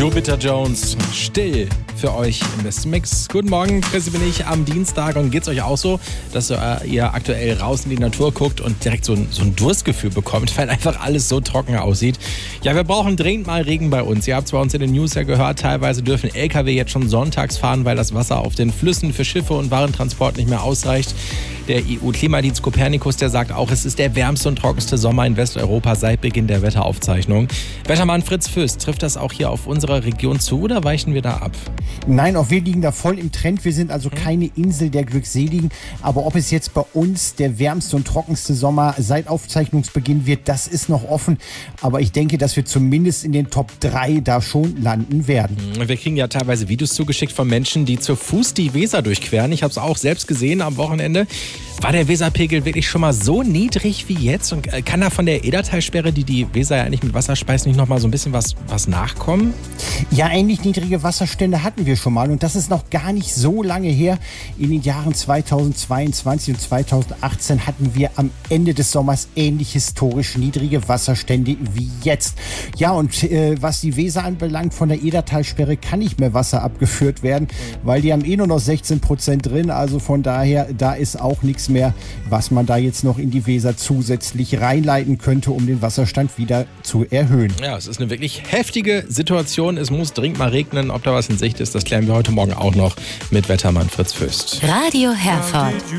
Jupiter Jones, still für euch im besten Mix. Guten Morgen, Chrissy bin ich am Dienstag und geht's euch auch so, dass ihr aktuell raus in die Natur guckt und direkt so ein Durstgefühl bekommt, weil einfach alles so trocken aussieht. Ja, wir brauchen dringend mal Regen bei uns. Ihr habt es bei uns in den News ja gehört, teilweise dürfen LKW jetzt schon sonntags fahren, weil das Wasser auf den Flüssen für Schiffe und Warentransport nicht mehr ausreicht. Der EU-Klimadienst Copernicus, der sagt auch, es ist der wärmste und trockenste Sommer in Westeuropa seit Beginn der Wetteraufzeichnung. Wettermann Fritz Fürst, trifft das auch hier auf unsere Region zu oder weichen wir da ab? Nein, auch wir liegen da voll im Trend. Wir sind also keine Insel der Glückseligen. Aber ob es jetzt bei uns der wärmste und trockenste Sommer seit Aufzeichnungsbeginn wird, das ist noch offen. Aber ich denke, dass wir zumindest in den Top 3 da schon landen werden. Wir kriegen ja teilweise Videos zugeschickt von Menschen, die zu Fuß die Weser durchqueren. Ich habe es auch selbst gesehen am Wochenende. War der Weserpegel wirklich schon mal so niedrig wie jetzt? Und kann da von der Edertalsperre, die Weser ja eigentlich mit Wasser speist, nicht noch mal so ein bisschen was nachkommen? Ja, ähnlich niedrige Wasserstände hatten wir schon mal. Und das ist noch gar nicht so lange her. In den Jahren 2022 und 2018 hatten wir am Ende des Sommers ähnlich historisch niedrige Wasserstände wie jetzt. Ja, und was die Weser anbelangt, von der Edertalsperre kann nicht mehr Wasser abgeführt werden, weil die haben nur noch 16% drin. Also von daher, da ist auch nichts mehr, was man da jetzt noch in die Weser zusätzlich reinleiten könnte, um den Wasserstand wieder zu erhöhen. Ja, es ist eine wirklich heftige Situation. Es muss dringend mal regnen. Ob da was in Sicht ist, das klären wir heute Morgen auch noch mit Wettermann Fritz Fürst. Radio Herford.